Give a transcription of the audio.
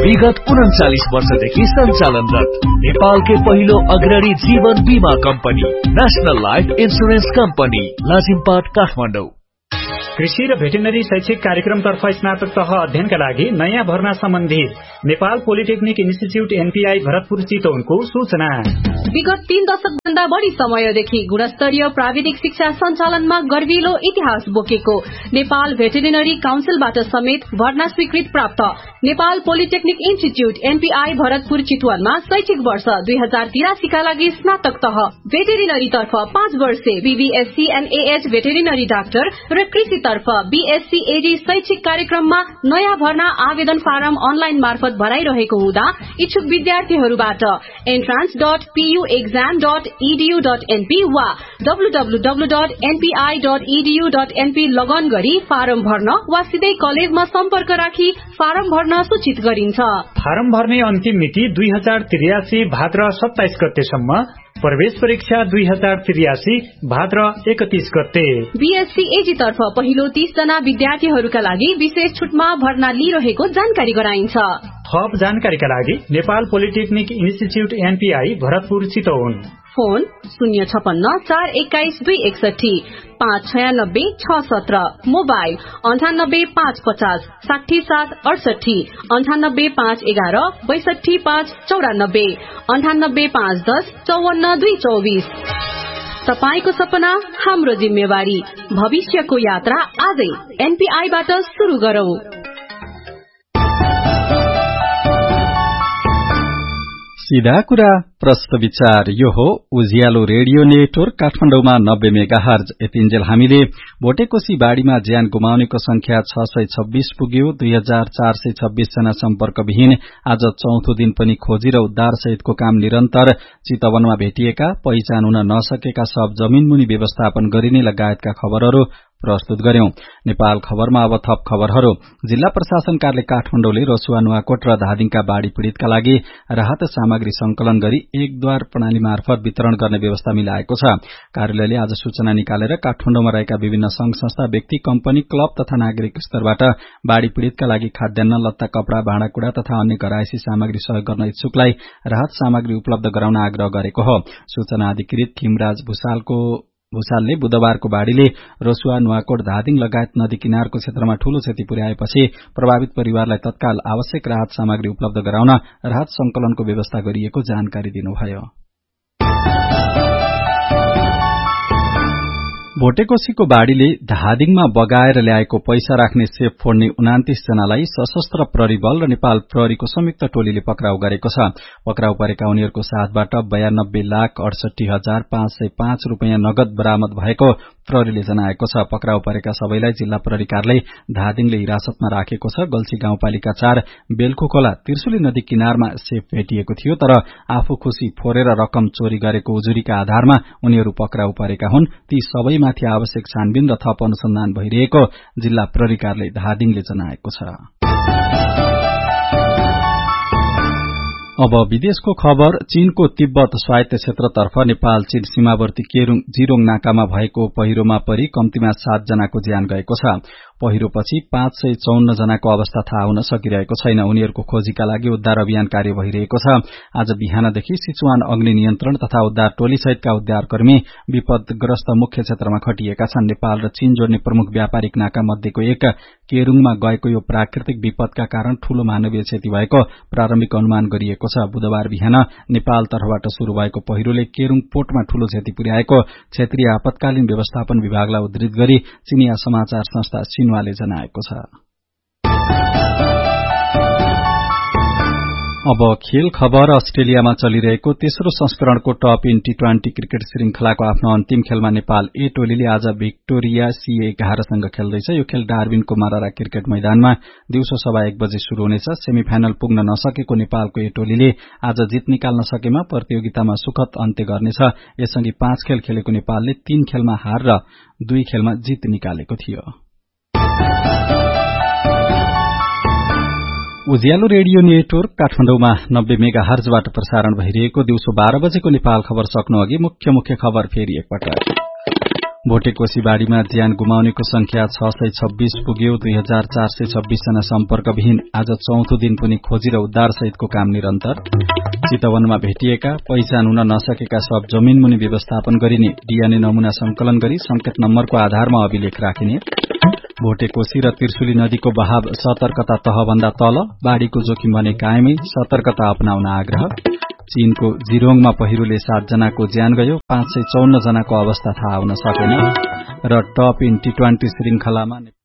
विगत 39 वर्षदेखि सञ्चालनरत नेपालकै पहिलो अग्रणी जीवन बीमा company national life insurance company Lazimpat Kathmandu. कृषि र भेटेरिनरी शैक्षिक कार्यक्रमतर्फ स्नातक तह अध्ययनका लागि नयाँ भर्ना सम्बन्धित Nepal polytechnic institute NPI Bharatpur चितवनको सूचना। विगत 3 दशक भन्दा बढ़ी समयदेखि गुणस्तरीय प्राविधिक शिक्षा सञ्चालनमा गर्विलो इतिहास बोकेको नेपाल भेटेरिनरी काउन्सिलबाट समेत भर्ना स्वीकृत प्राप्त Nepal polytechnic institute NPI Bharatpur चितवनमा शैक्षिक वर्ष 2083 का लागि स्नातक तह भेटेरिनरी तर्फ 5 वर्षे बीबीएससी एनएएच भेटेरिनरी डाक्टर र कृषि तर्फ बीएससी एडी शैक्षिक कार्यक्रममा नयाँ भर्ना आवेदन फारम अनलाइन मार्फत भराइरहेको हुँदा इच्छुक विद्यार्थीहरूबाट entrance.puexam.edu.np वा www.npi.edu.np लगन गरी फारम भर्न वा सिधै कलेजमा सम्पर्क राखी फारम भर्न सूचित गरिन्छ। फारम भर्ने अन्तिम मिति 2083 भाद्र 27 गतेसम्म, प्रवेश परीक्षा 2083 भाद्र 31 गते। बीएससी एजी तर्फ पहिलो 30 जना विद्यार्थीहरूका लागि विशेष छुटमा भर्ना लिइरहेको जानकारी गराइन्छ। थप जानकारीका लागि Nepal polytechnic institute NPI Bharatpur Chitwan, phone 056411261 59667, mobile 9855 60768, 98511 62594, 98510 54224। तपाईको सपना हाम्रो जिम्मेवारी, भविष्यको यात्रा आजै एनपीआई बाट सुरु गरौं। सीधा कुरा प्रश्न विचार। यो हो उज्यालो रेडियो नेटवर्क काठमाडौँमा 90 मेगाहर्ज। यतिन्जेल हामीले भोटेकोशी बाढ़ीमा ज्यान गुमाउनेको संख्या 626 पुग्यो। 2426 जना सम्पर्कविहीन। आज चौथो दिन पनि खोजी र उद्धार सहितको काम निरन्तर। चितवनमा भेटिएका, पहिचान हुन नसकेका शव जमीनमुनि व्यवस्थापन गरिने लगायतका खबरहरू प्रस्तुत गर्यौं। नेपाल खबरमा अब थप खबरहरू। जिल्ला प्रशासन कार्यालय काठमाडौँले रसुवा, नुवाकोट र धादिङका बाढ़ी पीड़ितका लागि राहत सामग्री संकलन गरी एक द्वार प्रणाली मार्फत वितरण गर्ने व्यवस्था मिलाएको छ। कार्यालयले आज सूचना निकालेर काठमाडौँमा रहेका विभिन्न संघ संस्था, व्यक्ति, कम्पनी, क्लब तथा नागरिक स्तरबाट बाढ़ी पीड़ितका लागि खाद्यान्न, लत्ता, कपड़ा, भाँडाकुड़ा तथा अन्य घरायसी सामग्री सहयोग गर्न इच्छुकलाई राहत सामग्री उपलब्ध गराउन आग्रह गरेको हो। सूचना अधिकृत खिमराज भूषालले बुधबारको बाढ़ीले रसुवा, नुवाकोट, धादिङ लगायत नदी किनारको क्षेत्रमा ठूलो क्षति पुर्याएपछि प्रभावित परिवारलाई तत्काल आवश्यक राहत सामग्री उपलब्ध गराउन राहत संकलनको व्यवस्था गरिएको जानकारी दिनुभयो। भोटेकोशीको बाढ़ीले धादिङमा बगाएर ल्याएको पैसा राख्ने सेफ फोड्ने 29 जनालाई सशस्त्र प्रहरी बल र नेपाल प्रहरीको संयुक्त टोलीले पक्राउ गरेको छ। पक्राउ परेका उनीहरूको साथबाट 92,68,505 रूपियाँ नगद बरामद भएको प्रहरीले जनाएको छ। पक्राउ परेका सबैलाई जिल्ला प्रहरी कार्यालय धादिङले हिरासतमा राखेको छ। गल्सी गाउँपालिका 4 बेलको खोला त्रिशुली नदी किनारमा सेफ भेटिएको थियो, तर आफू खुशी फोरेर रकम चोरी गरेको उजुरीका आधारमा उनीहरू पक्राउ परेका हुन्। ती सबैमाथि आवश्यक छानबिन र थप अनुसन्धान भइरहेको जिल्ला प्रहरी कार्यालय धादिङले जनाएको छ। अब विदेशको खबर। चीनको तिब्बत स्वायत्त क्षेत्रतर्फ नेपाल चीन सीमावर्ती केरुङ जिरोङ नाकामा भएको पहिरोमा परि कम्तीमा 7 जनाको ज्यान गएको छ। पहिरोपछि 554 जनाको अवस्था थाहा हुन सकिरहेको छैन। उनीहरूको खोजीका लागि उद्धार अभियान कार्य भइरहेको छ। आज बिहानदेखि सिचुवान अग्नि नियन्त्रण तथा उद्धार टोली सहितका उद्धारकर्मी विपदग्रस्त मुख्य क्षेत्रमा खटिएका छन्। नेपाल र चीन जोड्ने प्रमुख व्यापारिक नाका मध्येको एक केरुङमा गएको यो प्राकृतिक विपदका कारण ठूलो मानवीय क्षति भएको प्रारम्भिक अनुमान गरिएको छ। बुधबार बिहान नेपाल तर्फबाट शुरू भएको पहिरोले केरुङ पोर्टमा ठूलो क्षति पुर्याएको क्षेत्रीय आपतकालीन व्यवस्थापन विभागलाई उद्धृत गरी चीनिया समाचार संस्था सिन्हुवाले जनाएको छ। अब खेल खबर। अस्ट्रेलियामा चलिरहेको तेस्रो संस्करणको टप इन टी20 क्रिकेट श्रृंखलाको आफ्नो अन्तिम खेलमा नेपाल ए टोलीले आज भिक्टोरिया C11 सँग खेल्दैछ। यो खेल डार्बिनको मारारा क्रिकेट मैदानमा दिउँसो 1:15 बजे शुरू हुनेछ। सेमिफाइनल पुग्न नसकेको नेपालको ए टोलीले आज जित निकाल्न सकेमा प्रतियोगितामा सुखद अन्त्य गर्नेछ। यससँगै 5 खेल खेलेको नेपालले 3 खेलमा हार र 2 खेलमा जित निकालेको थियो। उज्यालो रेडियो नेटवर्क काठमाडौँमा 90 मेगाहर्जबाट प्रसारण भइरहेको दिउँसो 12 बजेको नेपाल खबर सक्नु अघि मुख्य खबर फेरि एकपटक। भोटेकोशी बाढ़ीमा ज्यान गुमाउनेको संख्या 626 पुग्यो। 2426 जना सम्पर्कविहीन आज चौथो दिन पनि खोजी र उद्धार सहितको काम निरन्तर। चितवनमा भेटिएका पहिचान हुन नसकेका सब जमिन मुनि व्यवस्थापन गरिने, डीएनए नमूना संकलन गरी संकेत नम्बरको आधारमा अभिलेख राखिने। भोटेकोशी र त्रिशुली नदीको बहाव सतर्कता तहभन्दा तल, बाढ़ीको जोखिम भने कायमै, सतर्कता अपनाउन आग्रह। चीनको जिरोङमा पहिरोले 7 जनाको ज्यान गयो, 554 जनाको अवस्था थाहा हुन सकेन। र टप इन T20 श्रृंखलामा